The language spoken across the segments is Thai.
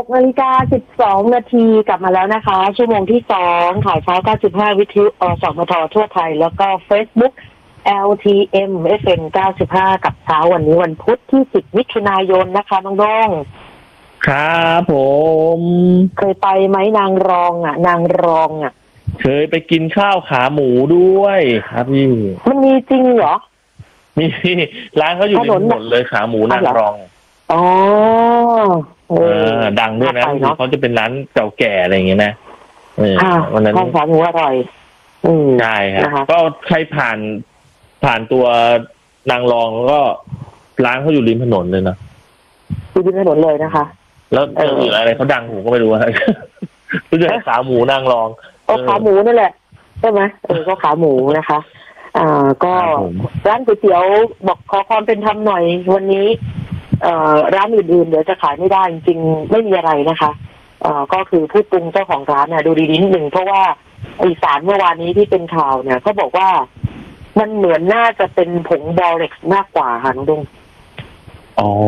6:12 นาทีกลับมาแล้วนะคะชั่วโมงที่2ข่าวเช้า95วิทยุอสมททั่วไทยแล้วก็ Facebook LTM FM 95กับเช้าวันนี้วันพุธที่10มิถุนายนนะคะน้องดงครับผมเคยไปไหมนางรองอ่ะเคยไปกินข้าวขาหมูด้วยครับพี่มันมีจริงเหรอมีร้านเขาอยู่ริมถนนเลยขาหมูนางรองอ๋อดังด้วยนะเขาจะเป็นร้านเก่าแก่อะไรอย่างเงี้ยนะวันนั้นข้าวขาหมูอร่อยใช่ครับก็ใครผ่านตัวนางรองก็ร้านเขาอยู่ริมถนนเลยนะอยู่ริมถนนเลยนะคะแล้วอื่นอะไรเขาดังผมก็ไม่รู้รู้จักขาหมูนางรองขาหมูนั่นแหละใช่ไหมก็ขาหมูนะคะก็ร้านก๋วยเตี๋ยวบอกขอความเป็นธรรมหน่อยวันนี้ร้านอื่นๆเดี๋ยวจะขายไม่ได้จริงๆไม่มีอะไรนะคะก็คือผู้ปรุงเจ้าของร้านน่ะดูดีๆนิดนึงเพราะว่าอีสานเมื่อวานนี้ที่เป็นข่าวเนี่ยเขาบอกว่ามันเหมือนน่าจะเป็นผงบอเร็กซ์มากกว่าค่ะน้องดุงอ๋อ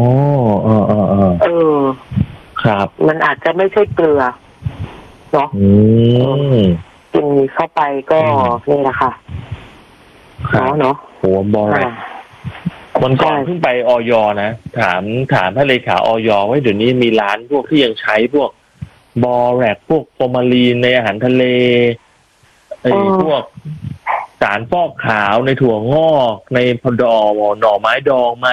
ครับมันอาจจะไม่ใช่เกลือเนาะกินเข้าไปก็นี่แหละค่ะเนาะโหบอเร็กซ์วันก่อนเพิ่งไปอย.นะถามท่านเลขาอย.ว่าเดี๋ยวนี้มีร้านพวกที่ยังใช้พวกบอแรกพวกฟอร์มาลีนในอาหารทะเลพวกสารฟอกขาวในถั่วงอกในพดอหน่อไม้ดองไหม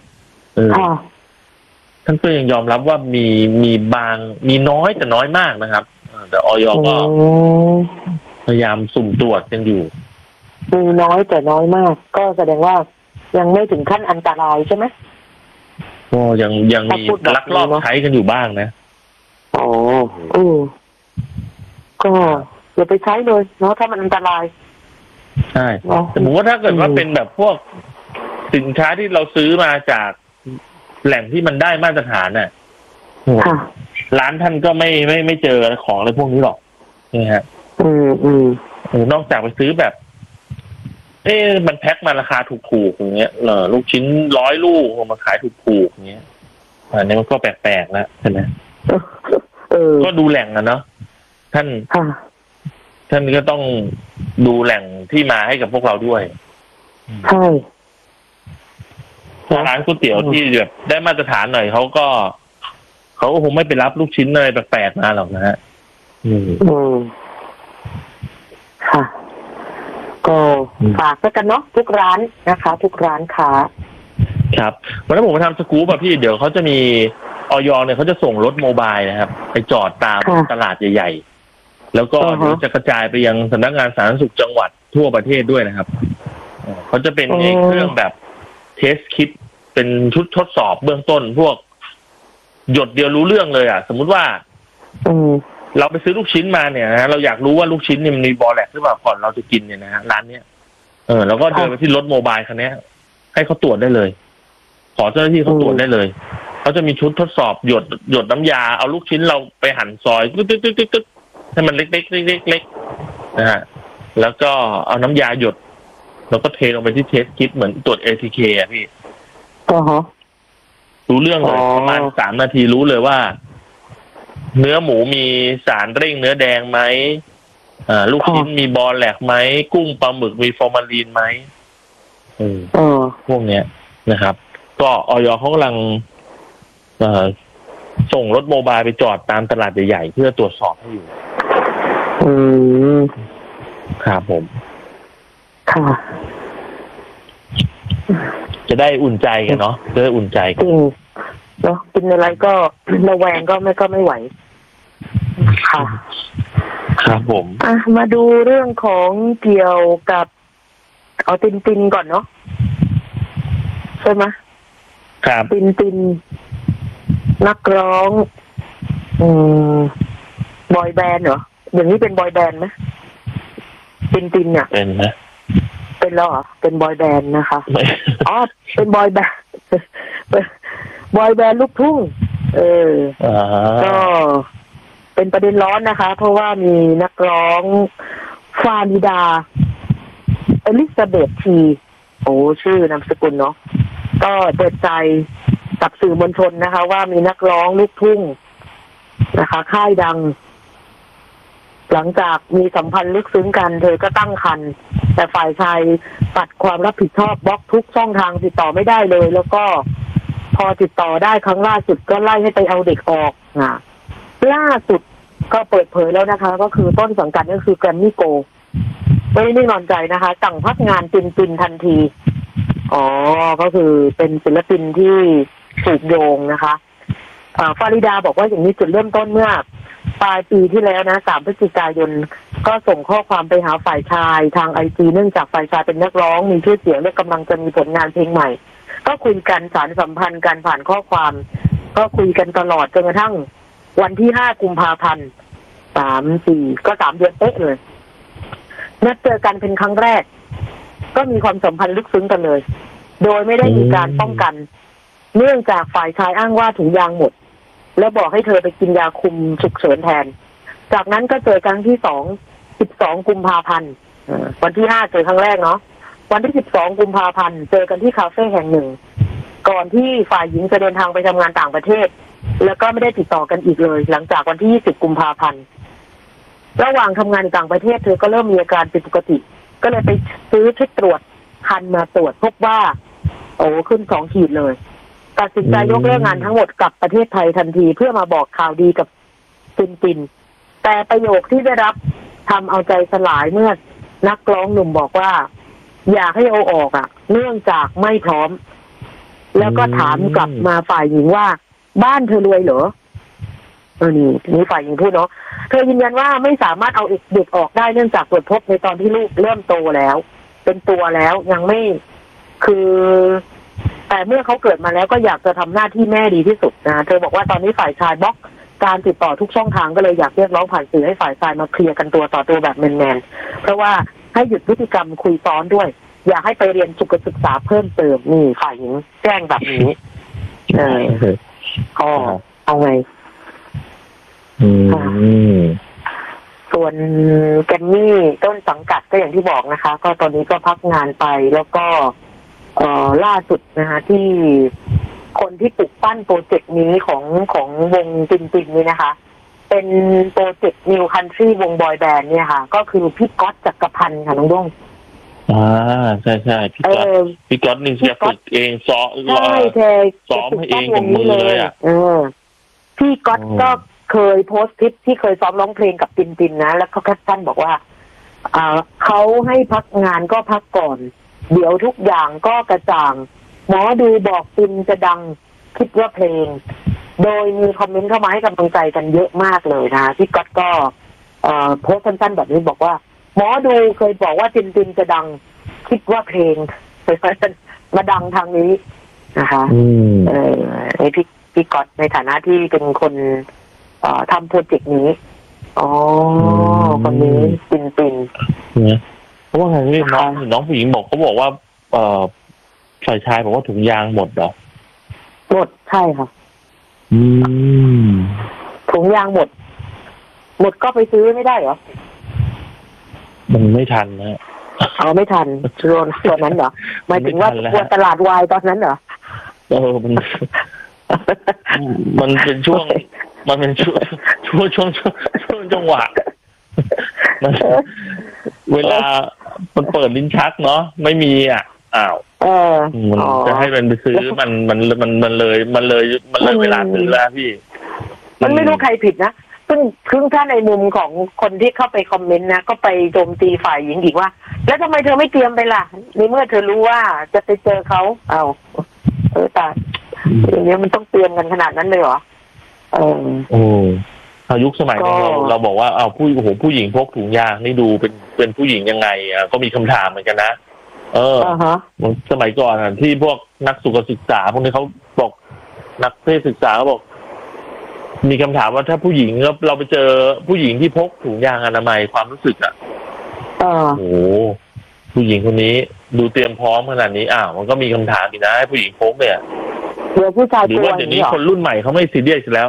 ท่านก็ยังยอมรับว่ามีบางมีน้อยแต่น้อยมากนะครับแต่อย.ก็พยายามสุ่มตรวจกันอยู่มีน้อยแต่น้อยมากก็แสดงว่ายังไม่ถึงขั้นอันตรายใช่ไหมก็ยังมีลักลอบใช้กันอยู่บ้างนะอ๋อก็อย่าไปใช้เลยเนาะถ้ามันอันตรายใช่แต่ผมว่าถ้าเกิดว่าเป็นแบบพวกสินค้าที่เราซื้อมาจากแหล่งที่มันได้มาตรฐานน่ะร้านท่านก็ไม่เจอของอะไรพวกนี้หรอกนี่ฮะนอกจากไปซื้อแบบมันแพ็คมาราคาถูกๆอย่างเงี้ยลูกชิ้น100 ลูกมาขายถูกๆอย่างเงี้ยอันนี้มันก็แปลกๆแล้วใช่ไหมก็ดูแหล่งนะเนาะท่านก็ต้องดูแหล่งที่มาให้กับพวกเราด้วยใช่ร้านก๋วยเตี๋ยวที่แบบได้มาตรฐานหน่อยเขาก็คงไม่ไปรับลูกชิ้นอะไรแปลกๆมาหรอกนะฮะค่ะก็ฝากกันเนาะทุกร้านนะคะทุกร้านค้าครับวันนั้นผมมาทำสกู๊ปพี่เดี๋ยวเขาจะมีอย.เนี่ยเขาจะส่งรถโมบายนะครับไปจอดตามตลาดใหญ่ๆแล้วก็เดี๋ยวจะกระจายไปยังสำนักงานสาธารณสุขจังหวัดทั่วประเทศด้วยนะครับเขาจะเป็นเครื่องแบบเทสคิดเป็นชุดทดสอบเบื้องต้นพวกหยดเดียวรู้เรื่องเลยสมมุติว่าเราไปซื้อลูกชิ้นมาเนี่ยนะเราอยากรู้ว่าลูกชิ้นนี่มันมีบอแลกหรือเปล่าก่อนเราจะกินเนี่ยนะฮะร้านเนี้ยแล้วก็เดินไปที่รถโมบายคันนี้ให้เขาตรวจได้เลยขอเจ้าหน้าที่เขาตรวจได้เลยเขาจะมีชุดทดสอบหยดน้ำยาเอาลูกชิ้นเราไปหั่นซอยตึ๊กให้มันเล็กๆนะฮะแล้วก็เอาน้ำยาหยดแล้วก็เทลงไปที่เทสคิดเหมือนตรวจ ATK พี่รู้เรื่องเลยประมาณ3 นาทีรู้เลยว่าเนื้อหมูมีสารเร่งเนื้อแดงไหมลูกชิ้นมีบอแลกไหมกุ้งปลาหมึกมีฟอร์มาลีนไหมพวกเนี้ยนะครับก็อย.เขากำลังส่งรถโมบายไปจอดตามตลาดใหญ่ๆเพื่อตรวจสอบให้อยู่ครับผมค่ะจะได้อุ่นใจกันเนาะจะได้อุ่นใจกันเนาะกินอะไรก็ระแวงก็ไม่ไหวค่ะครับผมมาดูเรื่องของเกี่ยวกับเอาตินก่อนเนาะใช่ไหมครับตินนักร้องบอยแบนด์เหรออย่างนี้เป็นบอยแบนด์ไหมตินเนี่ยเป็นไหมเป็นแล้วเหรอเป็นบอยแบนด์นะคะอ๋อเป็นบอยแบนด์ลูกทุ่งก็เป็นประเด็นร้อนนะคะเพราะว่ามีนักร้องฟาริดาอลิซาเบธทีชื่อนามสกุลเนาะก็เปิดใจกับสื่อมวลชนนะคะว่ามีนักร้องลูกทุ่งนะคะค่ายดังหลังจากมีสัมพันธ์ลึกซึ้งกันเธอก็ตั้งครรภ์แต่ฝ่ายชายปัดความรับผิดชอบบล็อกทุกช่องทางติดต่อไม่ได้เลยแล้วก็พอติดต่อได้ครั้งล่าสุดก็ไล่ให้ไปเอาเด็กออกล่าสุดก็เปิดเผยแล้วนะคะ ก็คือต้นสังกัดก็คือแกรมมี่โกไม่ได้นิ่งนอนใจนะคะสั่งพักงานปินทันทีก็คือเป็นศิลปินที่ถูกโยงนะคะฟาริดาบอกว่าอย่างนี้จุดเริ่มต้นเมื่อปลายปีที่แล้วนะ3 พฤศจิกายนก็ส่งข้อความไปหาฝ่ายชายทางIGเนื่องจากฝ่ายชายเป็นนักร้องมีชื่อเสียงและกำลังจะมีผลงานเพลงใหม่ก็คุยกันสารสัมพันธ์กันผ่านข้อความก็คุยกันตลอดจนกระทั่งวันที่5 กุมภาพันธ์3-4ก็3 เดือนเป๊ะเลยนัดเจอกันเป็นครั้งแรกก็มีความสัมพันธ์ลึกซึ้งกันเลยโดยไม่ได้มีการป้องกันเนื่องจากฝ่ายชายอ้างว่าถุงยางหมดแล้วบอกให้เธอไปกินยาคุมฉุกเฉินแทนจากนั้นก็เจอครั้งที่12 กุมภาพันธ์วันที่5เจอครั้งแรกเนาะวันที่12 กุมภาพันธ์เจอกันที่คาเฟ่แห่งหนึ่งก่อนที่ฝ่ายหญิงจะเดินทางไปทำงานต่างประเทศแล้วก็ไม่ได้ติดต่อกันอีกเลยหลังจากวันที่20 กุมภาพันธ์ระหว่างทำงานในต่างประเทศเธอก็เริ่มมีอาการผิดปกติก็เลยไปซื้อชุดตรวจคันมาตรวจพบว่าขึ้น2 ขีดเลยตัดสินใจยกเลิกงานทั้งหมดกลับประเทศไทยทันทีเพื่อมาบอกข่าวดีกับปินแต่ประโยคที่ได้รับทำเอาใจสลายเมื่อนักร้องหนุ่มบอกว่าอยากให้เอาออกเนื่องจากไม่พร้อมแล้วก็ถามกลับมาฝ่ายหญิงว่าบ้านเธอรวยเหรอนี่ฝ่ายหญิงพูดเนาะเธอยืนยันว่าไม่สามารถเอาเด็กออกได้เนื่องจากตรวจพบในตอนที่ลูกเริ่มโตแล้วเป็นตัวแล้วยังไม่คือแต่เมื่อเขาเกิดมาแล้วก็อยากจะทำหน้าที่แม่ดีที่สุดนะเธอบอกว่าตอนนี้ฝ่ายชายบล็อกการติดต่อทุกช่องทางก็เลยอยากเรียกร้องผ่านสื่อให้ฝ่ายชายมาเคลียร์กันตัวต่อตัวแบบแมนๆเพราะว่าให้หยุดพฤติกรรมคุยซ้อนด้วยอยากให้ไปเรียนสุขศึกษาเพิ่มเติมนี่ฝ่ายหญิงแจ้งแบบนี้เอาไงส่วนแกรมมี่ต้นสังกัดก็อย่างที่บอกนะคะก็ตอนนี้ก็พักงานไปแล้วก็ล่าสุดนะคะที่คนที่ปลุกปั้นโปรเจกต์นี้ของวงปินนี่นะคะเป็นโปรเจกต์ New Country วงบอยแบนด์เนี่ยค่ะก็คือพี่ก๊อตจักรพันธ์ค่ะน้องด้งใช่พี่ก๊อตนี่จะฝึกเองซ้อมให้เองกับมือเลยพี่ก๊อตก็เคยโพสต์คลิปที่เคยซ้อมร้องเพลงกับปินนะแล้วเขาแคปชั่นบอกว่าเขาให้พักงานก็พักก่อนเดี๋ยวทุกอย่างก็กระจ่างหมอดูบอกปินจะดังคิดว่าเพลงโดยมีคอมเมนต์เข้ามาให้กำลังใจกันเยอะมากเลยนะพี่ก๊อตก็โพสต์สั้นๆแบบนี้บอกว่าหมอดูเคยบอกว่าปินจะดังคิดว่าเพลงมาดังทางนี้นะคะพี่ก๊อตในฐานะที่เป็นคนทำโปรเจกต์นี้คนนี้ปินเพราะว่าไงพี่น้องผู้หญิงบอกเขาบอกว่าฝ่ายชายบอกว่าถุงยางหมดเหรอหมดใช่ค่ะถุงยางหมดก็ไปซื้อไม่ได้เหรอมันไม่ทันนะไม่ทันช่วงนั้นเหรอหมายถึงว่าตลาดวายตอนนั้นเหรอมันเป็นช่วงจังหวะเวลามันเปิดลิ้นชักเนาะไม่มีมันจะให้มันไปซื้อมันเลยเวลาซื้อแล้วพี่มันไม่รู้ใครผิดนะซึ่งถ้าในมุมของคนที่เข้าไปคอมเมนต์นะก็ไปโจมตีฝ่ายหญิงอีกว่าแล้วทำไมเธอไม่เตรียมไปล่ะในเมื่อเธอรู้ว่าจะไปเจอเขาแต่อย่างนี้มันต้องเตรียมกันขนาดนั้นเลยเหรอยุคสมัยนี้เราบอกว่าผู้หญิงพกถุงยางนี่ดูเป็นผู้หญิงยังไงก็มีคำถามเหมือนกันนะสมัยก่อนที่พวกนักสุขศึกษาพวกนี้เขาบอกนักเพศศึกษาเขาบอกมีคำถามว่าถ้าผู้หญิงเราไปเจอผู้หญิงที่พกถุงยางอนามัยความรู้สึกผู้หญิงคนนี้ดูเตรียมพร้อมขนาดนี้มันก็มีคำถามอีกนะให้ผู้หญิงพกเนี่ยหรือว่าเดี๋ยวนี้คนรุ่นใหม่เขาไม่ซีเรียสแล้ว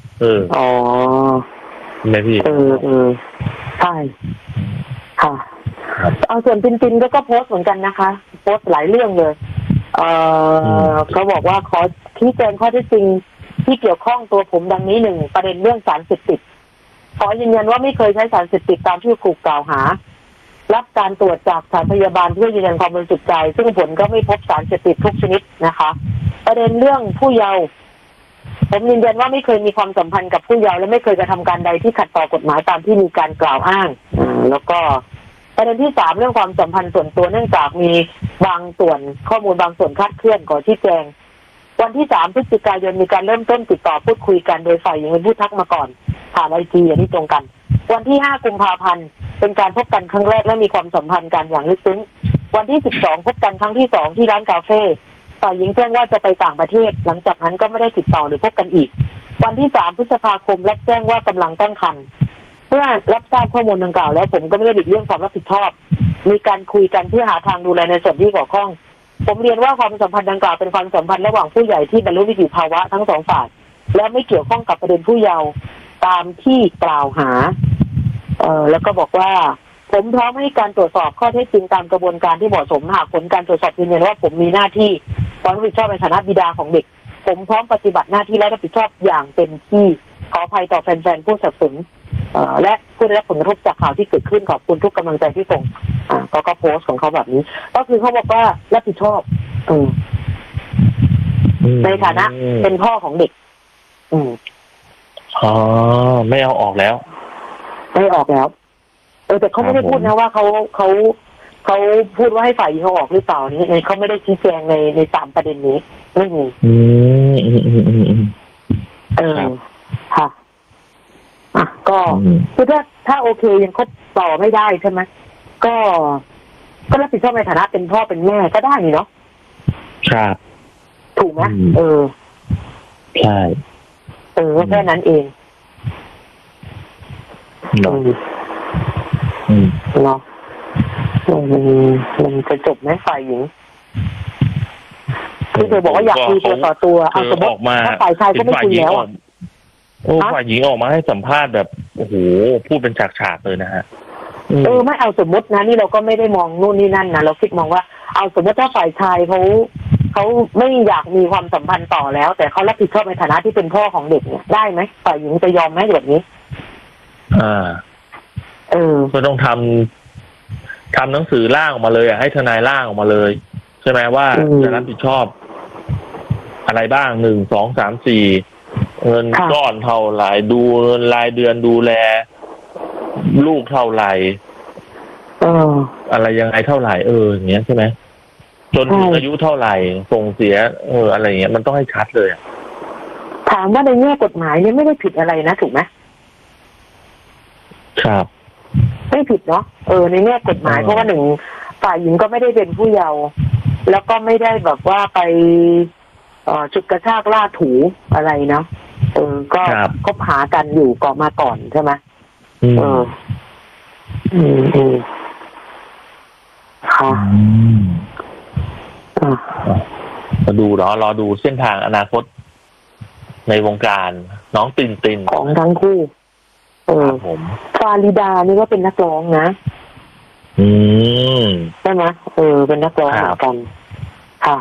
ไม่พี่ใช่ค่ะส่วนปินก็โพสต์เหมือนกันนะคะโพสต์หลายเรื่องเลยเขาบอกว่าขอชี้แจงข้อเท็จจริงที่เกี่ยวข้องตัวผมดังนี้1ประเด็นเรื่องสารเสพติดขอยืนยันว่าไม่เคยใช้สารเสพติดตามที่ถูกกล่าวหารับการตรวจจากสถานพยาบาลเพื่อยืนยันความบริสุทธิ์ใจซึ่งผลก็ไม่พบสารเสพติดทุกชนิดนะคะประเด็นเรื่องผู้เยาว์ผมยืนยันว่าไม่เคยมีความสัมพันธ์กับผู้เยาว์และไม่เคยกระทำการใดที่ขัดต่อกฎหมายตามที่มีการกล่าวอ้างแล้วก็ประเด็นที่3เรื่องความสัมพันธ์ส่วนตัวเนื่องจากมีบางส่วนข้อมูลบางส่วนคลาดเคลื่อนขอชี้แจงวันที่3พฤศจิกายนมีการเริ่มต้นติดต่อพูดคุยกันโดยฝ่ายหญิงเป็นผู้ทักมาก่อนผ่านIGอย่างที่ตรงกันวันที่5กุมภาพันธ์เป็นการพบกันครั้งแรกและมีความสัมพันธ์กันอย่างลึกซึ้งวันที่12พบกันครั้งที่2ที่ร้านกาแฟฝ่ายหญิงแจ้งว่าจะไปต่างประเทศหลังจากนั้นก็ไม่ได้ติดต่อหรือพบกันอีกวันที่3พฤษภาคมรับแจ้งว่ากำลังตั้งครรภ์เมื่อรับทราบข้อมูลดังกล่าวแล้วผมก็ไม่ได้หลีกเลี่ยงความรับผิดชอบมีการคุยกันเพื่อหาทางดูแลในส่วนที่เกี่ยวข้องผมเรียนว่าความสัมพันธ์ดังกล่าวเป็นความสัมพันธ์ระหว่างผู้ใหญ่ที่บรรลุนิติภาวะทั้งสองฝ่ายและไม่เกี่ยวข้องกับประเด็นผู้เยาว์ตามที่กล่าวหาแล้วก็บอกว่าผมพร้อมให้การตรวจสอบข้อเท็จจริงตามกระบวนการที่เหมาะสมหากผลการตรวจสอบยืนยันว่าผมมีหน้าที่ความรับผิดชอบในฐานะบิดาของเด็กผมพร้อมปฏิบัติหน้าที่และรับผิดชอบอย่างเต็มที่ขออภัยต่อแฟนๆผู้สนับสนุนและผู้ได้รับผลกระทบจากข่าวที่เกิดขึ้นขอบคุณทุกกำลังใจที่ส่งก็โพสต์ของเขาแบบนี้ก็คือเขาบอกว่ารับผิดชอบในฐานะเป็นพ่อของเด็กอ๋อไม่เอาออกแล้วไม่ออกแล้วแต่เขาไม่ได้พูดนะว่าเขาพูดว่าให้ฝ่ายหญิงเขาออกหรือเปล่านี่เขาไม่ได้ชี้แจงใน3ประเด็นนี้ไม่มีค่ะก็คือถ้าโอเคยังคบต่อไม่ได้ใช่ไหมก็รับผิดชอบในฐานะเป็นพ่อเป็นแม่ก็ได้นี่เนาะครับถูกไหมใช่แค่นั้นเองเนาะมันจะจบไหมฝ่ายหญิงที่เธอบอกว่าอยากคุยตัวต่อตัวเอาสมมติถ้าฝ่ายชายก็ไม่คุยแล้วฝ่ายหญิงออกมาให้สัมภาษณ์แบบโอ้โหพูดเป็นฉากๆเลยนะฮะไม่เอาสมมตินะนี่เราก็ไม่ได้มองนู่นนี่นั่นนะเราคิดมองว่าเอาสมมติถ้าฝ่ายชายเขาไม่อยากมีความสัมพันธ์ต่อแล้วแต่เขารับผิดชอบในฐานะที่เป็นพ่อของเด็กเนี่ยได้ไหมฝ่ายหญิงจะยอมไหมแบบนี้ก็ต้องทำหนังสือร่างออกมาเลยให้ทนายร่างออกมาเลยใช่ไหมว่าจะรับผิดชอบอะไรบ้าง1 2 3 4เงินก้อนเท่าไหร่ดูเงินรายเดือนดูแลลูกเท่าไหร่อะไรยังไงเท่าไหร่อย่างเงี้ยใช่ไหมจนถึงอายุเท่าไหร่ส่งเสียอะไรอย่างเงี้ยมันต้องให้ชัดเลยถามว่าในแง่กฎหมายเนี่ยไม่ได้ผิดอะไรนะถูกไหมครับไม่ผิดเนาะในแง่กฎหมายเพราะว่า1ฝ่ายหญิงก็ไม่ได้เป็นผู้เยาว์แล้วก็ไม่ได้แบบว่าไปฉุดกระชากล่าถูอะไรเนาะก็คบหากันอยู่ก่อนมาก่อนใช่ไหมค่ะรอดูเส้นทางอนาคตในวงการน้องตินของทั้งคู่ผมฟาริดานี่ก็เป็นนักร้องนะใช่ไหมเป็นนักร้องเหมือนกันค่ะ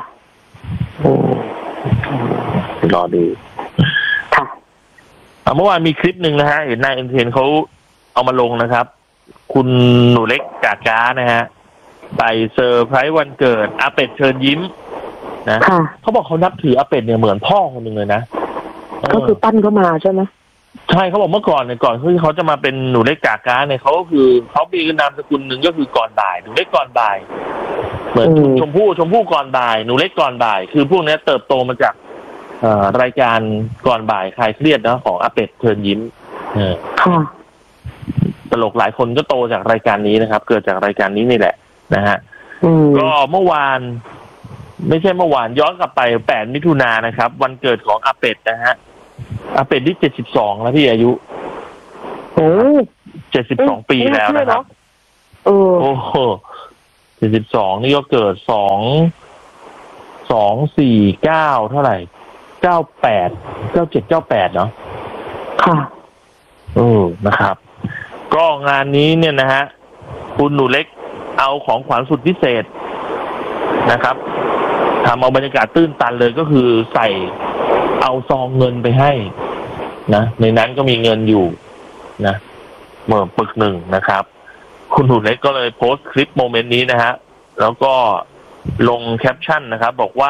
รอดูค่ะเมื่อวานมีคลิปหนึ่งนะฮะเห็นนายเอ็นเทนเขาเอามาลงนะครับคุณหนูเล็กกาก้านะฮะไปเซอร์ไพรส์วันเกิดอาเป็ดเชิญยิ้มนะเขาบอกเขานับถืออาเป็ดเนี่ยเหมือนพ่อคนหนึ่งเลยนะก็คือปั้นเข้ามาใช่ไหมใช่เขาบอกเมื่อก่อนเนี่ยก่อนที่เขาจะมาเป็นหนูเล็กกาก้าเนี่ยเขาก็คือเขามีนามสกุลหนึ่งก็คือก่อนบ่ายหนูเล็กก่อนบ่ายเหมือนชมพู่ก่อนบ่ายหนูเล็กก่อนบ่ายคือพวกนี้เติบโตมาจากรายการก่อนบ่ายคลายเครียดนะของอาเป็ดเชิญยิ้มตลกหลายคนก็โตจากรายการนี้นะครับเกิดจากรายการนี้นี่แหละนะฮะก็เมื่อวานไม่ใช่เมื่อวานย้อนกลับไป8 มิถุนายนนะครับวันเกิดของอาเป็ดนะฮะอาเป็ดที่72แล้วพี่อายุ72 ปีแล้วนะครับโอ้โห72นี่ก็เกิด249เท่าไหร่98 97 98เนาะค่ะนะครับ ก็งานนี้เนี่ยนะฮะคุณหนูเล็กเอาของขวัญสุดพิเศษนะครับทำเอาบรรยากาศตื้นตันเลยก็คือใส่เอาซองเงินไปให้นะในนั้นก็มีเงินอยู่นะเมื่อปึกหนึ่งนะครับคุณหนูเล็กก็เลยโพสต์คลิปโมเมนต์นี้นะฮะแล้วก็ลงแคปชั่นนะครับบอกว่า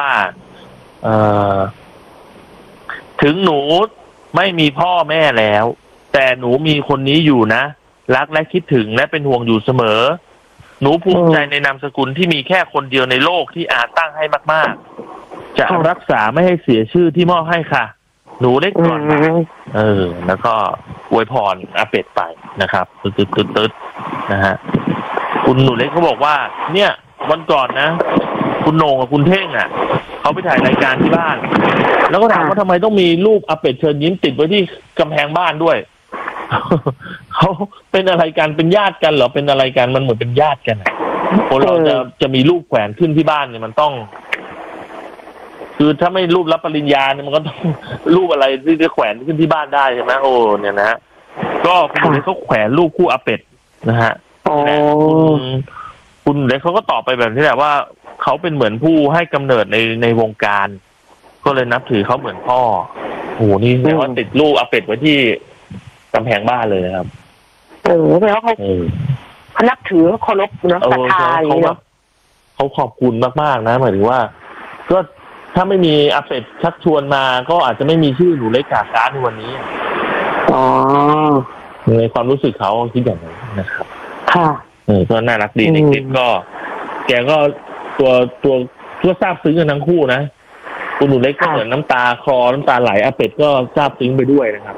ถึงหนูไม่มีพ่อแม่แล้วแต่หนูมีคนนี้อยู่นะรักและคิดถึงและเป็นห่วงอยู่เสมอหนูภูมิใจในนามสกุลที่มีแค่คนเดียวในโลกที่อาตั้งให้มากๆจะรักษาไม่ให้เสียชื่อที่มอบให้ค่ะหนูเล็กก่อนแล้วก็อวยพรอาเป็ดไปนะครับตึ๊ดนะฮะคุณหนูเล็กเขาบอกว่าเนี่ยวันก่อนนะคุณโหน่งกับคุณเท่งอ่ะเขาไปถ่ายรายการที่บ้านแล้วก็ถามว่าทำไมต้องมีรูปอาเป็ดเชิญยิ้มติดไว้ที่กำแพงบ้านด้วย เขาเป็นอะไรกันเป็นญาติกันเหรอเป็นอะไรกันมันเหมือนเป็นญาติกันคนเราจะมีรูปแขวนขึ้นที่บ้านเนี่ยมันต้องคือถ้าไม่รูปรับปริญญาเนี่ยมันก็ต้องรูปอะไรที่จะแขวนขึ้นที่บ้านได้ใช่ไหมโอ้เนี่ยนะฮะก็คุณเล็กเขาแขวนรูปคู่อาเป็ดนะฮะคุณเล็กเขาก็ตอบไปแบบนี้แหละว่าเขาเป็นเหมือนผู้ให้กำเนิดในวงการก็เลยนับถือเขาเหมือนพ่อโอ้นี่แปลว่าติดรูปอาเป็ดไว้ที่กำแพงบ้านเลยนะครับแปลว่าเขานับถือเขาเคารพนะศรัทธาอย่างนี้เนาะเขาขอบคุณมากๆนะหมายถึงว่าก็ถ้าไม่มีอาเป็ดชักชวนมาก็อาจจะไม่มีชื่อหนูเล็กกาการ์ดในวันนี้ในความรู้สึกเขาคิดอย่างนั้นนะครับค่ะก็น่ารักดีในคลิปก็แกก็ตัวซาบซึ้งกันทั้งคู่นะคุณหนูเล็กก็เหมือนน้ำตาคลอน้ำตาไหลอาเป็ดก็ซาบซึ้งไปด้วยนะครับ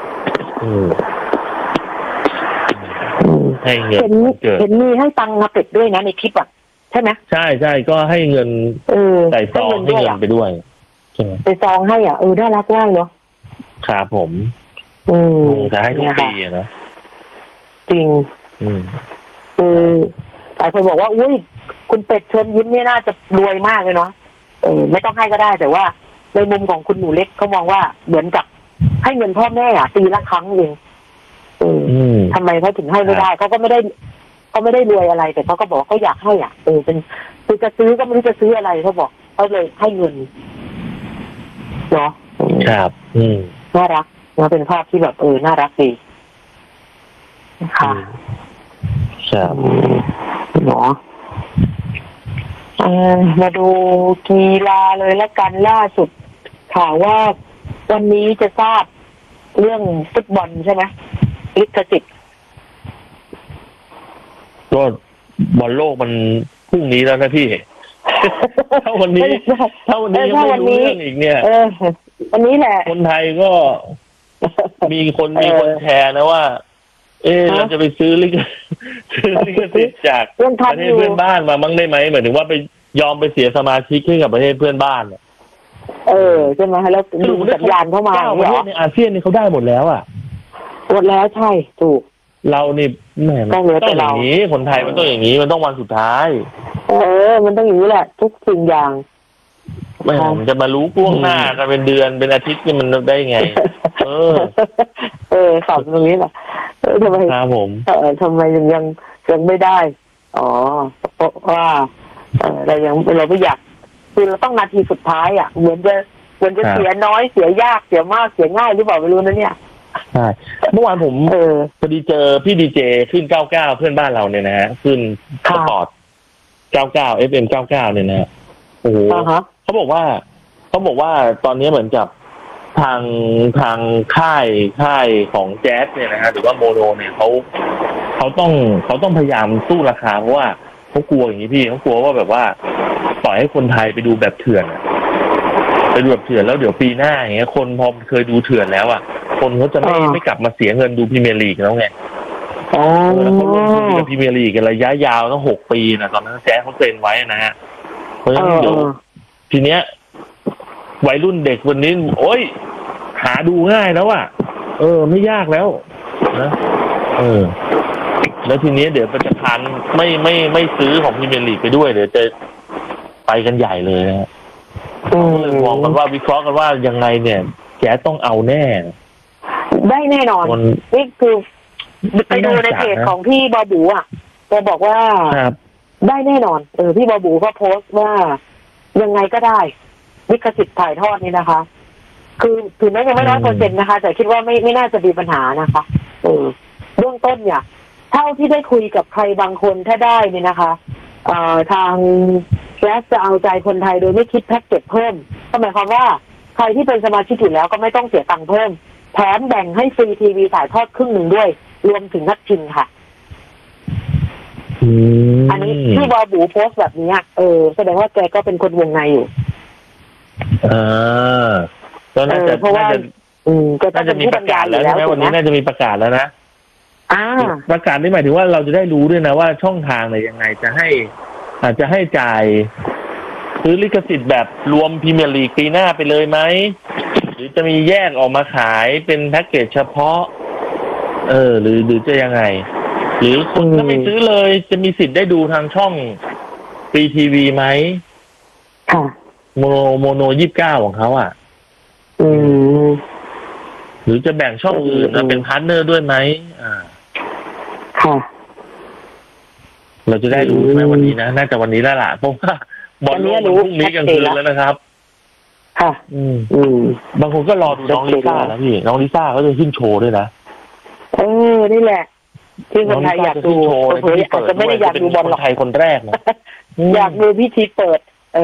ให้เงินเห็นมีให้ตังค์อาเป็ดด้วยนะในคลิปอ่ะใช่ไหมใช่ก็ให้เงินใส่ซองให้เงินไปด้วยใช่ไหมใส่ซองให้อ่ะน่ารักมากเนาะครับผมจะให้ทุกปีนะจริงหลายคนบอกว่าอุ้ยคุณเป็ดเชิญยิ้มเนี่ยน่าจะรวยมากเลยเนาะไม่ต้องให้ก็ได้แต่ว่าในมุมของคุณหนูเล็กเขามองว่าเหมือนกับให้เงินพ่อแม่อ่ะปีละครั้งเองทำไมเขาถึงให้ไม่ได้เขาก็ไม่ได้รวยอะไรแต่เขาก็บอกเขาอยากให้อ่ะเป็นคือจะซื้อก็ไม่รู้จะซื้ออะไรเขาบอกเขาเลยให้เงินเนาะครับน่ารักนะเป็นภาพที่แบบน่ารักดีค่ะครับเนาะมาดูกีฬาเลยละกันล่าสุดข่าวว่าวันนี้จะทราบเรื่องฟุตบอลใช่ไหมลิขสิทธิ์ก็บอลโลกมันพรุ่งนี้แล้วนะพี่ถ้าวันนี้ยังไม่รู้เรื่องอีกเนี่ยวันนี้แหละคนไทยก็มีคนแชร์นะว่าเราจะไปซื้อลิขสิทธิ์จากประเทศเพื่อนบ้านมาบ้างได้ไหมหมายถึงว่าไปยอมไปเสียสมาชิกให้กับประเทศเพื่อนบ้านเนี่ยใช่ไหมแล้วดูสัญญาณเข้ามาประเทศในอาเซียนนี่เขาได้หมดแล้วอ่ะหมดแล้วใช่ถูกเรานี่แหมต้องอย่างนี้คนไทยมันต้องอย่างนี้มันต้องวันสุดท้ายมันต้องอย่างนี้แหละทุกสิ่งอย่างไม่ผมจะมารู้ล่วงหน้ากันเป็นเดือนเป็นอาทิตย์นี่มันได้ไงสอบตรงนี้แหละทำไมครับผมทำไมยังไม่ได้เพราะว่าเราไม่อยากคือเราต้องนาทีสุดท้ายอ่ะเหมือนจะเสียน้อยเสียยากเสียมากเสียง่ายหรือเปล่าไม่รู้นะเนี่ยใช่เมื่อวานผมพอดีเจอพี่ดีเจขึ้น99เพื่อนบ้านเราเนี่ยนะฮะขึ้นสปอร์ต99 FM 99เนี่ยนะฮะโอ้โหเขาบอกว่าตอนนี้เหมือนกับทางค่ายของแจ๊สเนี่ยนะฮะหรือว่าโมโนเนี่ยเขาต้องพยายามสู้ราคาเพราะว่าเขากลัวอย่างนี้พี่เขากลัวว่าแบบว่าปล่อยให้คนไทยไปดูแบบเถื่อนไปดูแบบเถื่อนแล้วเดี๋ยวปีหน้าอย่างเงี้ยคนพอเคยดูเถื่อนแล้วอ่ะคนเขาจะไม่กลับมาเสียเงินดูพรีเมียร์ลีกแล้วไงแล้วเขาลงทุนกับพรีเมียร์ลีกกันระยะยาวต้อง6 ปีนะตอนนั้นแจ๊สเขาเซ็นไว้นะฮะเพราะฉะนั้นเดี๋ยวทีเนี้ยวัยรุ่นเด็กวันนี้โอ้ยหาดูง่ายแล้วอ่ะไม่ยากแล้วนะแล้วทีนี้เดี๋ยวประชาชนไม่ซื้อของพรีเมียร์ลีกไปด้วยเดี๋ยวจะไปกันใหญ่เลยนะเลยมองกันว่าวิเคราะห์กันว่ายังไงเนี่ยแกต้องเอาแน่ได้แน่นอนนี่คือไปดูในเพจของพี่บอบูอ่ะแกบอกว่าได้แน่นอนพี่บอบูก็โพสต์ว่ายังไงก็ได้ลิขสิทธิ์ถ่ายทอดนี่นะคะคือถึงแม้ยังไม่100%นะคะแต่คิดว่าไม่น่าจะมีปัญหานะคะเบื้องต้นเนี่ยเท่าที่ได้คุยกับใครบางคนถ้าได้เนี่ยนะคะทางแกร็บจะเอาใจคนไทยโดยไม่คิดแพ็กเกจเพิ่มก็หมายความว่าใครที่เป็นสมาชิกอยู่แล้วก็ไม่ต้องเสียตังค์เพิ่มแถมแบ่งให้ฟรีทีวีถ่ายทอดครึ่งหนึ่งด้วยรวมถึงนักชิงค่ะอันนี้ที่วาบูโพสต์แบบนี้แสดงว่าแกก็เป็นคนวงในอยู่ก็น่าจะเพราะว่าน่าจะมีประกาศแล้วใช่ไหมวันนี้น่าจะมีประกาศแล้วนะประกาศนี่หมายถึงว่าเราจะได้รู้ด้วยนะว่าช่องทางไหนยังไงจะให้อาจจะให้จ่ายซื้อลิขสิทธิ์แบบรวมพรีเมียร์ลีกปีหน้าไปเลยไหมหรือจะมีแยกออกมาขายเป็นแพ็กเกจเฉพาะหรือจะยังไงหรือคนถ้าไม่ซื้อเลยจะมีสิทธิ์ได้ดูทางช่องฟรีทีวีไหมค่ะโมโน29ของเขาหรือจะแบ่งช่องอื่นเป็นพาร์ทเนอร์ด้วยไหมค่ะเราจะได้รู้ใช่ไหมวันนี้นะน่าจะวันนี้แล้วล่ะเพราะว่าบอลโลกพรุ่งนี้กลางคืนแล้วนะครับค่ะบางคนก็รอดูน้องลิซ่าแล้วพี่น้องลิซ่าเขาจะขึ้นโชว์ด้วยนะนี่แหละที่คนไทยอยากดูเผยอาจจะไม่ได้อยากดูบอลหรอกไทยคนแรกนะอยากดูพิธีเปิด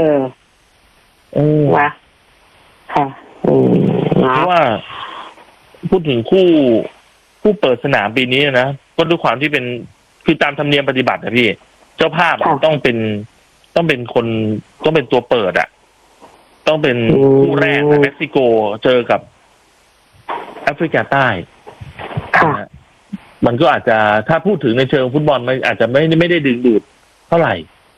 นะค่ะเพราะว่าพูดถึงคู่เปิดสนามปีนี้นะก็ด้วยความที่เป็นคือตามธรรมเนียมปฏิบัตินะพี่เจ้าภาพต้องเป็นคนต้องเป็นตัวเปิดต้องเป็นคู่แรกนะเม็กซิโกเจอกับแอฟริกาใต้มันก็อาจจะถ้าพูดถึงในเชิงฟุตบอลมันอาจจะไม่ได้ดึงดูดเท่าไหร่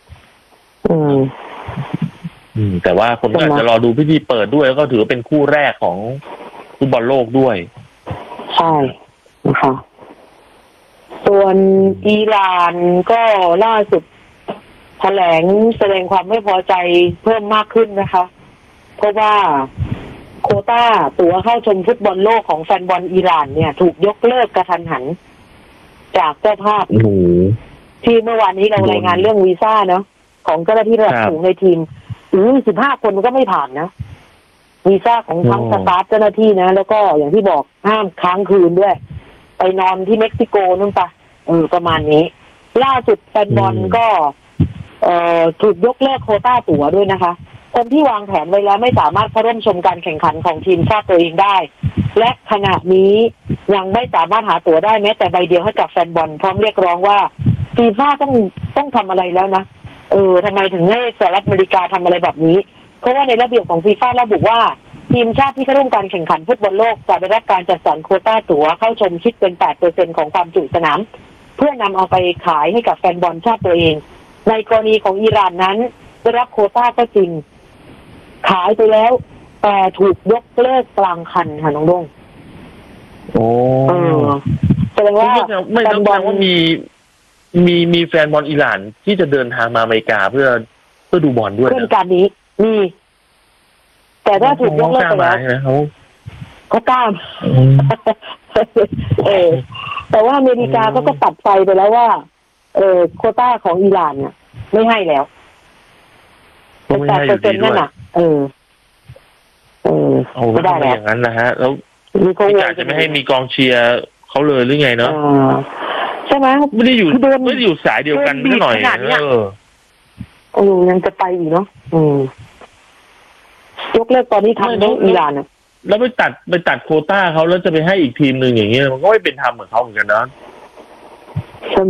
แต่ว่าคนก็อาจจะรอดูพิธีเปิดด้วยแล้วก็ถือเป็นคู่แรกของฟุตบอลโลกด้วยใช่นะคะส่วนอิหร่านก็ล่าสุดแถลงแสดงความไม่พอใจเพิ่มมากขึ้นนะคะเพราะว่าโควต้าตั๋วเข้าชมฟุตบอลโลกของแฟนบอลอิหร่านเนี่ยถูกยกเลิกกระทันหันจากเจ้าภาพที่เมื่อวานนี้เรารายงานเรื่องวีซ่าเนาะของเจ้าหน้าที่ระดับสูงในทีม15 คนก็ไม่ผ่านนะวีซ่าของทั้งสตาฟเจ้าหน้าที่นะแล้วก็อย่างที่บอกห้ามค้างคืนด้วยไปนอนที่เม็กซิโกนู่นปะประมาณนี้ล่าสุดแฟนบอลก็ถูกยกเลิกโควต้าตั๋วด้วยนะคะคนที่วางแผนไว้แล้วไม่สามารถเข้าร่วมชมการแข่งขันของทีมชาติตัวเองได้และขณะนี้ยังไม่สามารถหาตั๋วได้แม้แต่ใบเดียวให้กับแฟนบอลพร้อมเรียกร้องว่าฟีฟ่าต้องทำอะไรแล้วนะทำไมถึงให้สหรัฐอเมริกาทำอะไรแบบนี้เพราะว่าในระเบียบของฟีฟ่าระบุว่าทีมชาติที่เข้าร่วมการแข่งขันฟุตบอลโลกจะได้รับการจัดสรรโควต้าตั๋วเข้าชมคิดเป็น 8% ของความจุสนามเพื่อนำเอาไปขายให้กับแฟนบอลชาติตัวเองในกรณีของอิหร่านนั้นได้รับโควต้าก็จริงขายไปแล้วแต่ถูกยกเลิกกลางคันค่ะน้องดงแสดงว่าไม่ต้องแปลว่ามีแฟนบอลอิหร่านที่จะเดินทางมาอเมริกาเพื่อดูบอลด้วยนะเรื่องการนี้มีแต่ถ้าถูกยกเลิกไปแล้วเขากล้าแต่ว่าอเมริกาก็ตัดไฟไปแล้วว่าโควต้าของอิหร่านเนี่ยไม่ให้แล้ว8%นั่นน่ะไม่ได้แล้วอย่างนั้นนะฮะแล้วอยากจะไม่ให้มีกองเชียร์เขาเลยหรือไงเนาะใช่ไหมไม่ได้อยู่สายเดียวกันนิดหน่อยยังจะไปอีกเนาะยกเลิกตอนนี้ทำในอิหร่านแล้วไปตัดโควต้าเขาแล้วจะไปให้อีกทีมหนึ่งอย่างเงี้ยมันก็ไม่เป็นธรรมเหมือนเขาเหมือนกันนะใช่ไหม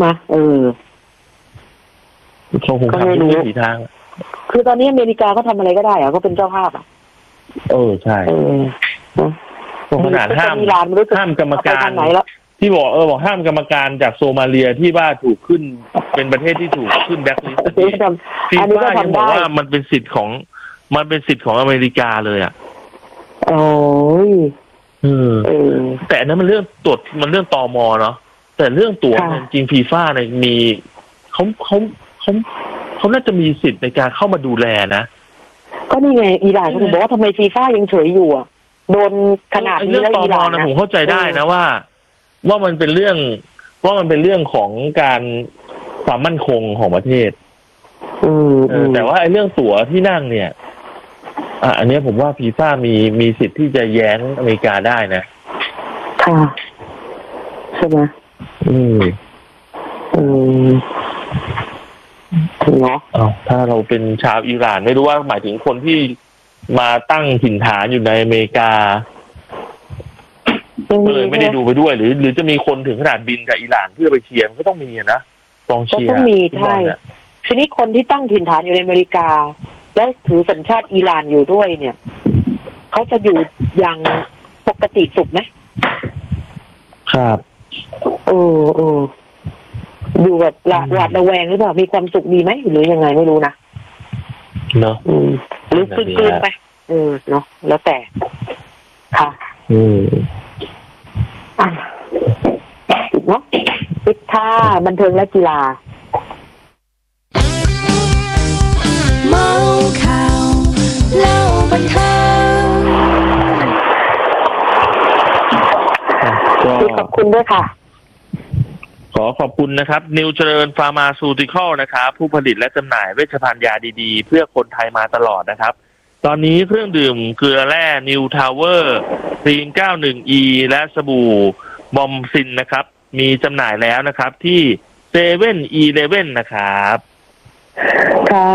เขาคงทำทุกวิถีทางคือตอนนี้อเมริกาเขาทำอะไรก็ได้ก็เป็นเจ้าภาพใช่ขนาดห้ามกรรมการที่บอกห้ามกรรมการจากโซมาเลียที่ว่าถูกขึ้นเป็นประเทศที่ถูกขึ้นแบล็คลิสต์ฟีฟ่ายังบอกว่ามันเป็นสิทธิ์ของอเมริกาเลยแต่นั้นมันเรื่องตรวจมันเรื่องตม.เนาะแต่เรื่องตั๋วจริงฟีฟ่าเนี่ยมีเขาน่าจะมีสิทธิ์ในการเข้ามาดูแลนะก็นี่ไงอิหร่านเขาถึงบอกว่าทำไมฟีฟ่ายังเฉยอยู่โดนขนาดนี้แล้วอิหร่านนะผมเข้าใจได้นะว่ามันเป็นเรื่องของการความมั่นคงของประเทศแต่ว่าไอ้เรื่องตั๋วที่นั่งเนี่ยอันนี้ผมว่าฟีฟ่ามีสิทธิ์ที่จะแย้งอเมริกาได้นะค่ะใช่ไหมเนาะถ้าเราเป็นชาวอิหร่านไม่รู้ว่าหมายถึงคนที่มาตั้งถิ่นฐานอยู่ในอเมริกาก็เลยไม่ได้ดูไปด้วยหรือจะมีคนถึงขนาดบินกับอิหร่านเพื่อไปเชียร์ก็ต้องมีนะกองเชียร์ก็ต้องมีใช่ทีนี้คนที่ตั้งถิ่นฐานอยู่ในอเมริกาแล้วถือสัญชาติอิหร่านอยู่ด้วยเนี่ยเขาจะอยู่อย่างปกติสุขไหมครับอยู่แบบหวาดระแวงหรือเปล่ามีความสุขดีไหมหรือยังไงไม่รู้นะเนาะหรือกลืนไปเนาะแล้วแต่ค่ะเนาะปิดท่าบันเทิงและกีฬาเมาข่าวเล่าบันเทิงขอบคุณด้วยค่ะขอขอบคุณนะครับนิวเจริญฟาร์มาซูติคอลนะครับผู้ผลิตและจำหน่ายเวชภัณฑ์ยาดีๆเพื่อคนไทยมาตลอดนะครับตอนนี้เครื่องดื่มเกลือแร่นิวทาวเวอร์คลีน 91E และสบู่บอมซินนะครับมีจำหน่ายแล้วนะครับที่เซเว่น11นะครับค่ะ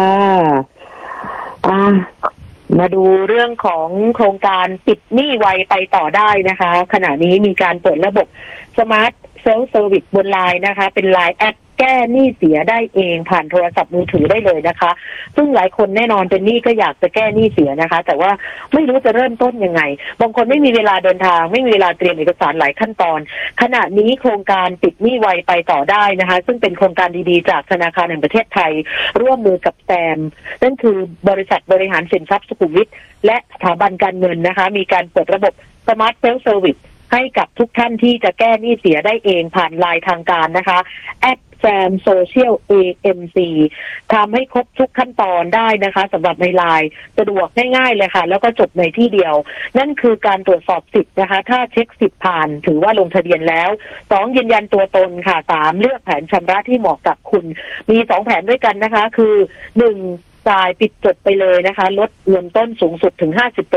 มาดูเรื่องของโครงการปิดหนี้ไวไปต่อได้นะคะขณะนี้มีการเปิดระบบสมาร์ทเซลฟ์เซอร์วิสบนไลน์นะคะเป็นไลน์แอดแก้หนี้เสียได้เองผ่านโทรศัพท์มือถือได้เลยนะคะซึ่งหลายคนแน่นอนเป็นหนี้ก็อยากจะแก้หนี้เสียนะคะแต่ว่าไม่รู้จะเริ่มต้นยังไงบางคนไม่มีเวลาเดินทางไม่มีเวลาเตรียมเอกสารหลายขั้นตอนขณะนี้โครงการปิดหนี้ไวไปต่อได้นะคะซึ่งเป็นโครงการดีๆจากธนาคารแห่งประเทศไทยร่วมมือกับแซมนั่นคือบริษัทบริหารสินทรัพย์สุขุมวิทและสถาบันการเงินนะคะมีการเปิดระบบสมาร์ทเซลฟ์เซอร์วิสให้กับทุกท่านที่จะแก้หนี้เสียได้เองผ่านไลน์ทางการนะคะแซมโซเชียล AMC ทำให้ครบทุกขั้นตอนได้นะคะสำหรับในไลน์สะดวกง่ายๆเลยค่ะแล้วก็จบในที่เดียวนั่นคือการตรวจสอบสิทธิ์นะคะถ้าเช็คสิทธิ์ผ่านถือว่าลงทะเบียนแล้ว2ยืนยันตัวตนค่ะ3เลือกแผนชำระที่เหมาะกับคุณมี2แผนด้วยกันนะคะคือ1จ่ายปิดจบไปเลยนะคะลดเงินต้นสูงสุดถึง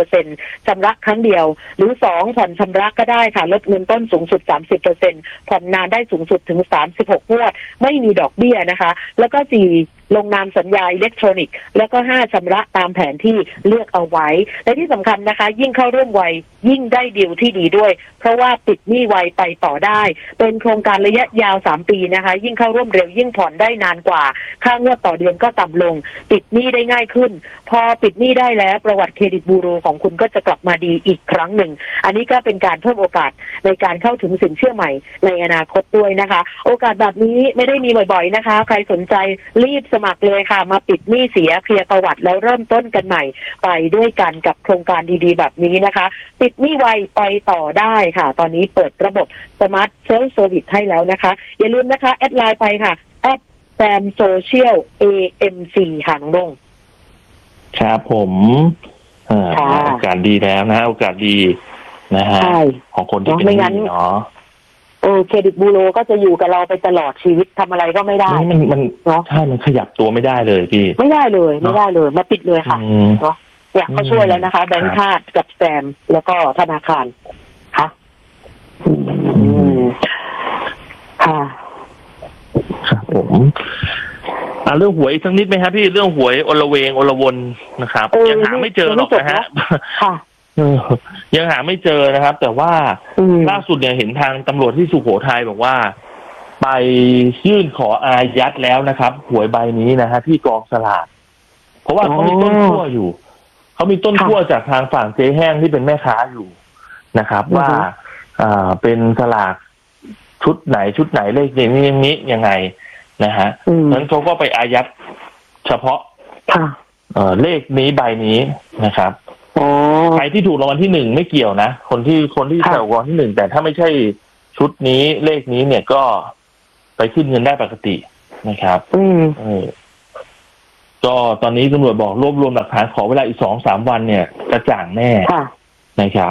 50% ชำระครั้งเดียวหรือ2ผ่อนชำระก็ได้ค่ะลดเงินต้นสูงสุด 30% ผ่อนนานได้สูงสุดถึง36งวดไม่มีดอกเบี้ยนะคะแล้วก็4ลงนามสัญญาอิเล็กทรอนิกส์แล้วก็5ชำระตามแผนที่เลือกเอาไว้และที่สำคัญนะคะยิ่งเข้าร่วมไวยิ่งได้ดีลที่ดีด้วยเพราะว่าปิดหนี้ไวไปต่อได้เป็นโครงการระยะยาว3ปีนะคะยิ่งเข้าร่วมเร็วยิ่งผ่อนได้นานกว่าค่างวดต่อเดือนก็ต่ำลงปิดหนี้ได้ง่ายขึ้นพอปิดหนี้ได้แล้วประวัติเครดิตบูโรของคุณก็จะกลับมาดีอีกครั้งหนึ่งอันนี้ก็เป็นการเพิ่มโอกาสในการเข้าถึงสินเชื่อใหม่ในอนาคตด้วยนะคะโอกาสแบบนี้ไม่ได้มีบ่อยๆนะคะใครสนใจรีบสมัครเลยค่ะมาปิดหนี้เสียเคลียร์ประวัติแล้วเริ่มต้นกันใหม่ไปด้วยกันกับโครงการดีๆแบบนี้นะคะปิดหนี้ไวไปต่อได้ค่ะตอนนี้เปิดระบบสมาร์ทเซลฟ์เซอร์วิสให้แล้วนะคะอย่าลืมนะคะแอดไลน์ไปค่ะแซมโซเชียล AMC ค่ะน้องดงครับผมโอกาสดีแล้วนะโอกาสดีนะฮะของคนที่เป็นหนี้เนาะเครดิตบูโรก็จะอยู่กับเราไปตลอดชีวิตทำอะไรก็ไม่ได้มันเนาะใช่มันขยับตัวไม่ได้เลยพี่ไม่ได้เลยมาปิดเลยค่ะเนาะอยากเขาช่วยแล้วนะคะแบงก์ชาติกับแซมแล้วก็ธนาคารค่ะค่ะครับผมเรื่องหวยสักนิดไหมครับพี่เรื่องหวยอลเวงอลวนนะครับยังหาไม่เจอหรอกนะฮะยังหาไม่เจอนะครับแต่ว่าล่าสุดเนี่ยเห็นทางตำรวจที่สุโขทัยบอกว่าไปยื่นขออายัดแล้วนะครับหวยใบนี้นะฮะที่กองสลากเพราะว่าเขามีต้นขั้วอยู่เขามีต้นขั้วจากทางฝั่งเจ๊แห้งที่เป็นแม่ค้าอยู่นะครับว่าเป็นสลากชุดไหนเลขอย่างนี้ยังไงนะฮะนั้นเขาก็ไปอายัดเฉพาะเลขนี้ใบนี้นะครับใครที่ถูกรางวัลที่1ไม่เกี่ยวนะคนที่ถูกรางวัลที่1แต่ถ้าไม่ใช่ชุดนี้เลขนี้เนี่ยก็ไปขึ้นเงินได้ปกตินะครับก็ตอนนี้ตำรวจบอกรวบรวมหลักฐานขอเวลาอีก 2-3 วันเนี่ยกระจ่างแน่นะครับ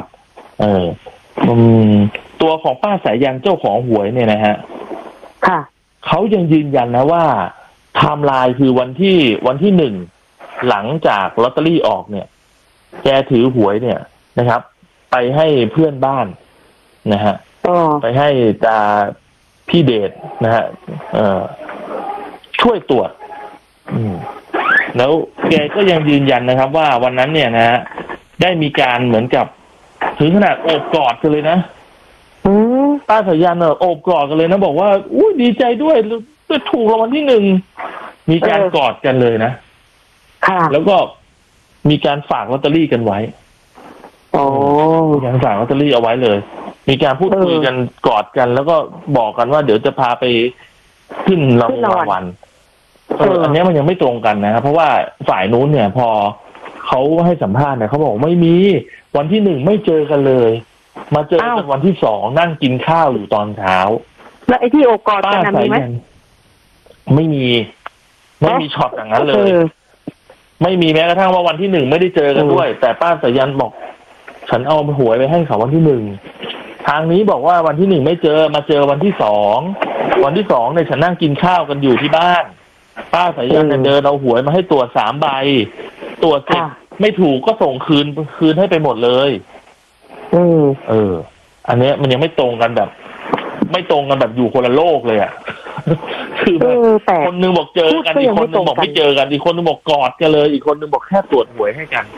ตัวของป้าสายยันเจ้าของหวยเนี่ยนะฮะเขายังยืนยันนะว่าไทม์ไลน์คือวันที่1หลังจากลอตเตอรี่ออกเนี่ยแกถือหวยเนี่ยนะครับ ไปให้เพื่อนบ้านนะฮะไปให้พี่เดชนะฮะช่วยตรวจแล้วแกก็ยังยืนยันนะครับว่าวันนั้นเนี่ยนะฮะได้มีการเหมือนกับถึงขนาดโอบกอดกันเลยนะป้าสายันโอบกอดกันเลยนะบอกว่าอุ้ยดีใจด้วยถูกรางวัลที่ 1มีการกอดกันเลยนะแล้วก็มีการฝากลอตเตอรี่กันไว้มีการฝากลอตเตอรี่เอาไว้เลยมีการพูดคุยกันกอดกันแล้วก็บอกกันว่าเดี๋ยวจะพาไปขึ้นรางวัลอันนี้มันยังไม่ตรงกันนะครับเพราะว่าฝ่ายนู้นเนี่ยพอเขาให้สัมภาษณ์เนี่ยเขาบอกไม่มีวันที่ 1ไม่เจอกันเลยมาเจอกันวันที่ 2นั่งกินข้าวอยู่ตอนเช้าแล้วไอ้ที่โอบกอดกันมีไหมไม่มีช็อตอย่างนั้นเลยไม่มีแม้กระทั่งว่าวันที่ 1ไม่ได้เจอกันด้วยแต่ป้าสายันบอกฉันเอาหวยไปให้เขาวันที่ 1ทางนี้บอกว่าวันที่ 1ไม่เจอมาเจอวันที่ 2วันที่ 2เนี่ยฉันนั่งกินข้าวกันอยู่ที่บ้านป้าสายันเดินเอาหวยมาให้ตรวจ3ใบตรวจเสร็จไม่ถูกก็ส่งคืนให้ไปหมดเลยอันนี้มันยังไม่ตรงกันแบบอยู่คนละโลกเลยอ่ะคือแบบคนนึงบอกเจอกันอีกคนนึงบอกไม่เจอกันอีกคนนึงบอกกอดกันเลยอีกคนนึงบอกแค่ตรวจหวยให้กัน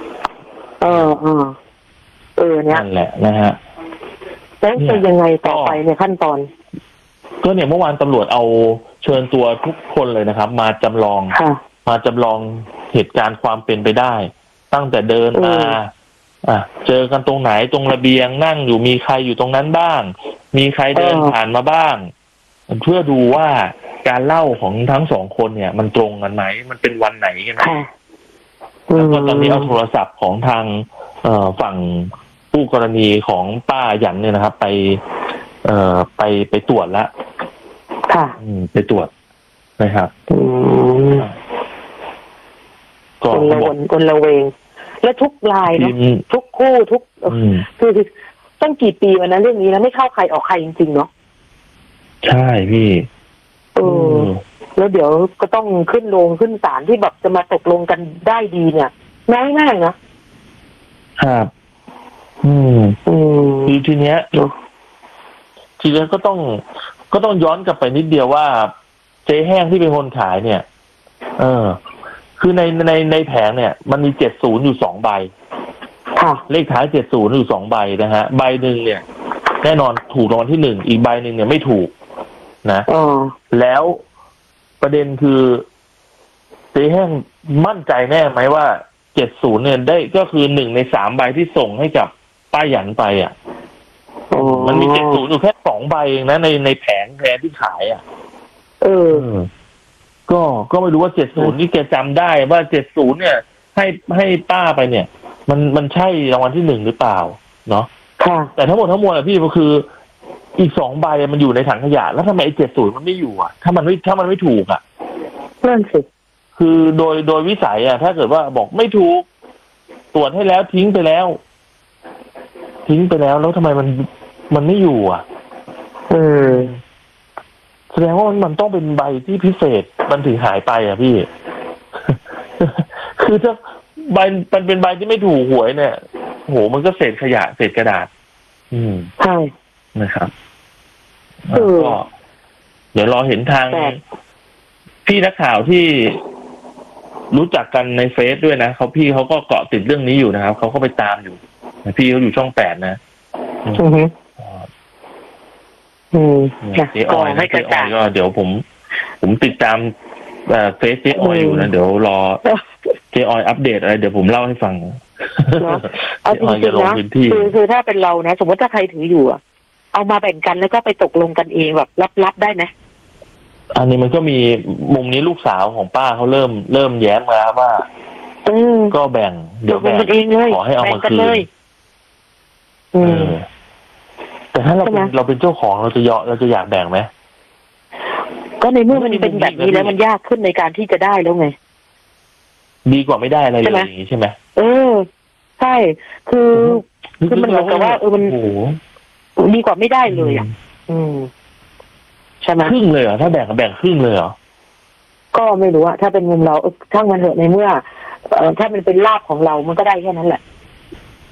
เนี่ยนั่นแหละนะฮะแล้วจะยังไงต่อไปในขั้นตอนก็เนี่ยเมื่อวานตำรวจเอาเชิญตัวทุกคนเลยนะครับมาจำลองเหตุการณ์ความเป็นไปได้ตั้งแต่เดินมาเจอกันตรงไหนตรงระเบียงนั่งอยู่มีใครอยู่ตรงนั้นบ้างมีใครเดินผ่านมาบ้างเพื่อดูว่าการเล่าของทั้ง2คนเนี่ยมันตรงกันไหมมันเป็นวันไหนกันแล้วก็ตอนนี้เอาโทรศัพท์ของทางฝั่งผู้กรณีของป้าหยันเนี่ยนะครับไปตรวจแล้วไปตรวจนะครับก็คนละเวงและทุกรายเนาะทุกคู่ทุกคือตั้งกี่ปีวันนั้นเรื่องนี้แล้วไม่เข้าใครออกใครจริงๆเนาะใช่พี่แล้วเดี๋ยวก็ต้องขึ้นศาลที่แบบจะมาตกลงกันได้ดีเนี่ยน้อยมากนะครับคือทีเนี้ยก็ต้องย้อนกลับไปนิดเดียวว่าเจ๊แห้งที่เป็นคนขายเนี่ยคือในแผงเนี่ยมันมี70อยู่2ใบเลขท้าย70อยู่2ใบนะฮะใบหนึ่งเนี่ยแน่นอนถูกรางวัลที่1อีกใบหนึ่งเนี่ยไม่ถูกนะแล้วประเด็นคือเจ๊แห้งมั่นใจแน่ไหมว่า70เนี่ยได้ก็คือ1ใน3ใบที่ส่งให้กับป้าหยันไปมันมี70อยู่แค่2ใบเองนะในแผงที่ขายก็ไม่รู้ว่า70นี่แกจำได้ว่า70เนี่ยให้ป้าไปเนี่ยมันใช่รางวัลที่1หรือเปล่าเนาะแต่ทั้งหมดทั้งมวลพี่ก็คืออีก2ใบมันอยู่ในถังขยะแล้วทำไม70มันไม่อยู่ถ้ามันไม่ถูกนั่นสิคือโดยวิสัยถ้าเกิดว่าบอกไม่ถูกตรวจให้แล้วทิ้งไปแล้วแล้วทำไมมันไม่อยู่แสดงว่ามันต้องเป็นใบที่พิเศษมันถึงหายไปพี่ คือถ้าใบมันเป็นใบที่ไม่ถูกหวยเนี่ยโหมันก็เศษขยะเศษกระดาษใช่นะครับก็เดี๋ยวรอเห็นทางพี่นักข่าวที่รู้จักกันในเฟซด้วยนะพี่เขาก็เกาะติดเรื่องนี้อยู่นะครับเขาก็ไปตามอยู่พี่เขาอยู่ช่อง8นะเจ๊ออยก็เดี๋ยวผมติดตามเฟซเจ๊ออยอยู่นะเดี๋ยวรอเจ๊ออยอัปเดตอะไรเดี๋ยวผมเล่าให้ฟังเอาจริงๆนะคือถ้าเป็นเรานะสมมติถ้าใครถืออยู่เอามาแบ่งกันแล้วก็ไปตกลงกันเองแบบลับๆได้ไหมอันนี้มันก็มีมุมนี้ลูกสาวของป้าเขาเริ่มแย้มมาว่าก็แบ่งเดี๋ยวแบ่งขอให้เอามาคืนแต่ถ้าเราเป็นเจ้าของเราจะอยากแบ่งไหมก็ในเมื่อมันเป็นแบบนี้แล้วมันยากขึ้นในการที่จะได้แล้วไงดีกว่าไม่ได้อะไรเลยอย่างนี้ใช่ไหมใช่คือมันเหมือนกับว่ามันดีกว่าไม่ได้เลยใช่ไหมครึ่งเลยเหรอถ้าแบ่งครึ่งเลยเหรอก็ไม่รู้อะถ้าเป็นมุมเราช่างมันเถอะในเมื่อถ้ามันเป็นลาภของเรามันก็ได้แค่นั้นแหละ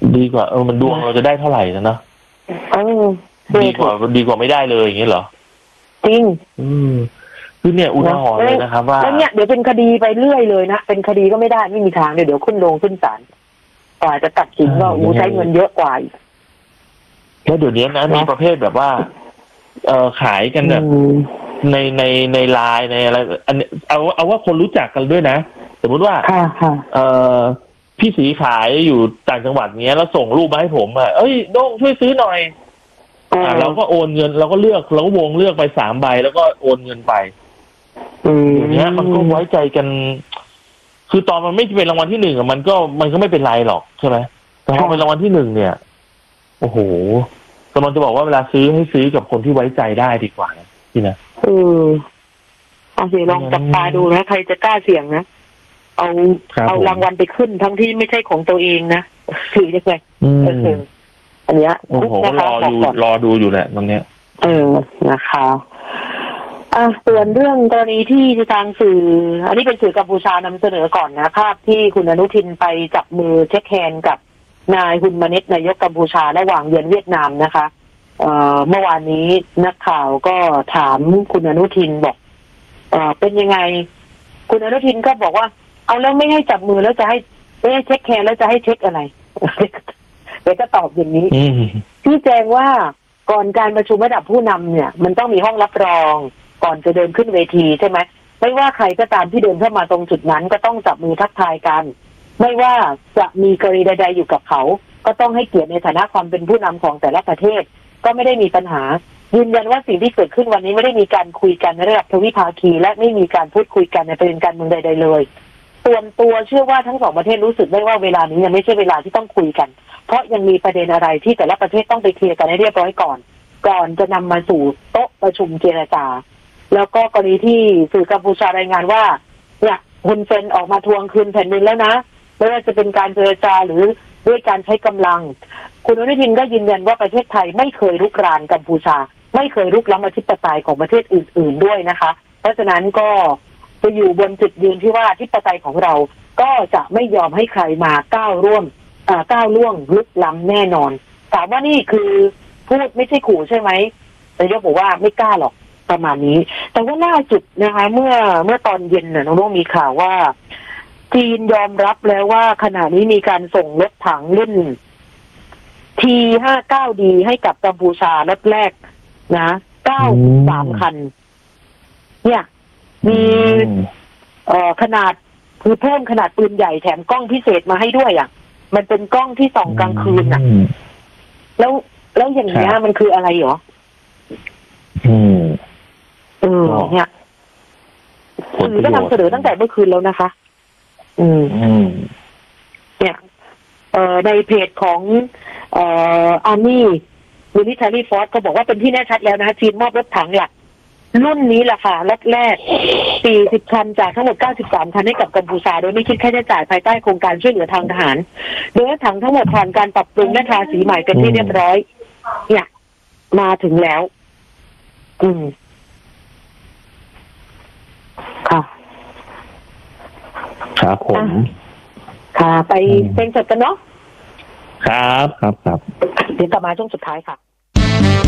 ดีกว่ามันดวงเราจะได้เท่าไหร่นะเนาะดีกว่าไม่ได้เลยอย่างนี้เหรอจริงคือเนี่ยอุทาหรณ์เลยนะครับว่าแล้วเนี่ยเดี๋ยวเป็นคดีไปเรื่อยเลยนะเป็นคดีก็ไม่ได้ไม่มีทางเดี๋ยวขึ้นขึ้นศาลกว่าจะตัดสินว่าใช้เงินเยอะกว่าอีกแล้วเดี๋ยวนี้นะมีประเภทแบบว่าขายกันแบบในไลน์ในอะไรอันเอาว่าคนรู้จักกันด้วยนะสมมติว่าพี่สีขายอยู่ต่างจังหวัดเงี้ยแล้วส่งรูปมาให้ผมเอ้ยโด้งช่วยซื้อหน่อยเราก็โอนเงินเราก็เลือกเราก็วงเลือกไป3 ใบแล้วก็โอนเงินไปอย่างเงี้ยมันก็ไว้ใจกันคือตอนมันไม่เป็นรางวัลที่1มันก็ไม่เป็นไรหรอกใช่ไหมแต่พอเป็นรางวัลที่1เนี่ยโอ้โหกำลังจะบอกว่าเวลาซื้อให้ซื้อกับคนที่ไว้ใจได้ดีกว่านะพี่นะเอาสิลองจับตาดูนะใครจะกล้าเสี่ยงนะเอารางวัลไปขึ้นทั้งที่ไม่ใช่ของตัวเองนะคือยังไงอันเนี้ยโอ้โหรอดูอยู่แหละตรงเนี้ยนะคะส่วนเรื่องกรณีที่ทางสื่ออันนี้เป็นสื่อกัมพูชานำเสนอก่อนนะภาพที่คุณอนุทินไปจับมือเช็คแฮนด์กับนายฮุนมาเน็ตนายกกัมพูชาระหว่างเยือนเวียดนามนะคะเมื่อวานนี้นักข่าวก็ถามคุณอนุทินบอกเป็นยังไงคุณอนุทินก็บอกว่าเอาแล้วไม่ให้จับมือแล้วจะให้ไม่ให้เช็คแฮนด์แล้วจะให้เช็คอะไรเดี๋ยวก็ตอบอย่างนี้พี่แจ้งว่าก่อนการประชุมระดับผู้นำเนี่ยมันต้องมีห้องรับรองก่อนจะเดินขึ้นเวทีใช่ไหมไม่ว่าใครก็ตามที่เดินเข้ามาตรงจุดนั้นก็ต้องจับมือทักทายกันไม่ว่าจะมีกรณีใดๆอยู่กับเขาก็ต้องให้เกียรติในฐานะความเป็นผู้นำของแต่ละประเทศก็ไม่ได้มีปัญหายืนยันว่าสิ่งที่เกิดขึ้นวันนี้ไม่ได้มีการคุยกันในระดับทวิภาคีและไม่มีการพูดคุยกันในประเด็นการเมืองใดๆเลยส่วนตัวเชื่อว่าทั้ง2ประเทศรู้สึกได้ว่าเวลานี้ยังไม่ใช่เวลาที่ต้องคุยกันเพราะยังมีประเด็นอะไรที่แต่ละประเทศต้องไปเคลียร์กันให้เรียบร้อยก่อนจะนำมาสู่โต๊ะประชุมเจรจาแล้วก็กรณีที่สื่อกัมพูชารายงานว่าเนี่ยฮุนเซนออกมาทวงคืนแผ่นดินแล้วนะไม่ว่าจะเป็นการเจรจาหรือด้วยการใช้กำลังคุณอนุทินก็ยืนยันว่าประเทศไทยไม่เคยรุกรานกัมพูชาไม่เคยรุกล้ำอธิปไตยของประเทศอื่นๆด้วยนะคะเพราะฉะนั้นก็จะอยู่บนจุดยืนที่ว่าอธิปไตยของเราก็จะไม่ยอมให้ใครมาก้าวล่วงลุกล้ำแน่นอนถามว่านี่คือพูดไม่ใช่ขู่ใช่ไหมนายกบอกว่าไม่กล้าหรอกประมาณนี้แต่ว่าล่าสุดนะคะเมื่อตอนเย็นน้องมีข่าวว่าจีนยอมรับแล้วว่าขณะนี้มีการส่งรถถังรุ่น T-59D ให้กับกัมพูชารถแรกนะ93 คันเนี่ยมีขนาดคือเพิ่มขนาดปืนใหญ่แถมกล้องพิเศษมาให้ด้วยมันเป็นกล้องที่ส่องกลางคืนแล้วอย่างเงี้ยมันคืออะไรหรอเนี่ยสื่อก็นำเสนอตั้งแต่เมื่อคืนแล้วนะคะเนี่ยในเพจของArmy Military Force ก็บอกว่าเป็นที่แน่ชัดแล้วนะจีนมอบรถถังหลักรุ่นนี้แหละค่ะรถแรก40 คันจากทั้งหมด93 คันให้กับกัมพูชาโดยไม่คิดค่าใช้จ่ายภายใต้โครงการช่วยเหลือทางทหารโดยรถถังทั้งหมดผ่านการปรับปรุงและทาสีใหม่เป็นที่เรียบร้อยเนี่ยมาถึงแล้วค่ะครับผมค่ะไปเป็นสดกันเนาะครับเดี๋ยวกลับมาช่วงสุดท้ายค่ะ